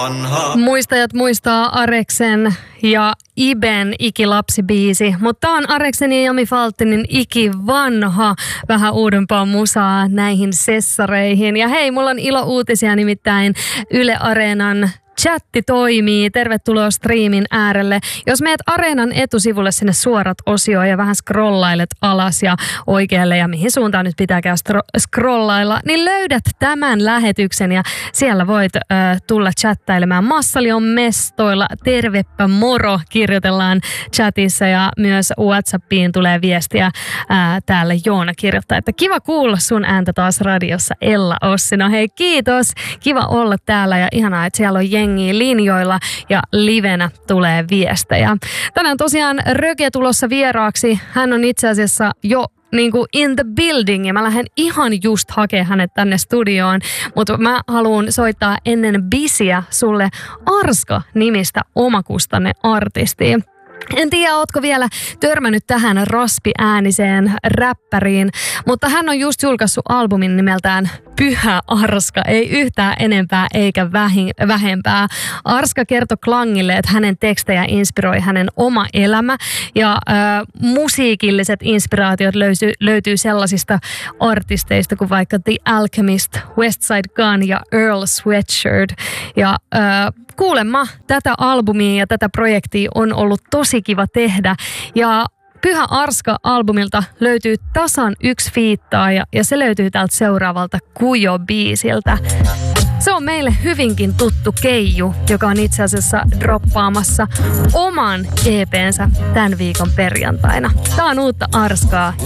Muistajat muistaa Areksen ja Iben Ikilapsi-biisi, mutta tää on Areksen ja Jami Faltinin Ikivanha, vähän uudempaa musaa näihin sessareihin. Ja hei, mulla on ilo uutisia, nimittäin Yle Areenan chatti toimii. Tervetuloa striimin äärelle. Jos meet Areenan etusivulle sinne suorat osioon ja vähän scrollailet alas ja oikealle ja mihin suuntaan nyt pitääkään scrollailla, niin löydät tämän lähetyksen ja siellä voit tulla chattailemaan. Massali on mestoilla. Tervepä moro kirjoitellaan chatissa ja myös WhatsAppiin tulee viestiä. Täällä Joona kirjoittaa, että kiva kuulla sun ääntä taas radiossa, Ella Ossi. No hei, kiitos. Kiva olla täällä ja ihanaa, että siellä on jengiä linjoilla ja livenä tulee viestejä. Tänään tosiaan Röge tulossa vieraaksi. Hän on itse asiassa jo niinku in the building ja mä lähden ihan just hakemaan hänet tänne studioon. Mutta mä haluan soittaa ennen bisiä sulle Arska-nimistä omakustanne artistia. En tiedä, ootko vielä törmännyt tähän raspiääniseen räppäriin, mutta hän on just julkaissut albumin nimeltään Pyhä Arska, ei yhtään enempää eikä vähempää. Arska kertoi Klangille, että hänen tekstejä inspiroi hänen oma elämä ja musiikilliset inspiraatiot löytyy sellaisista artisteista kuin vaikka The Alchemist, Westside Gun ja Earl Sweatshirt. Ja kuulemma tätä albumia ja tätä projektia on ollut tosi kiva tehdä ja Pyhä Arska-albumilta löytyy tasan 1 fiittaa ja se löytyy täältä seuraavalta Kujo-biisiltä. Se on meille hyvinkin tuttu Keiju, joka on itse asiassa droppaamassa oman EP:nsä tämän viikon perjantaina. Tää on uutta Arskaa.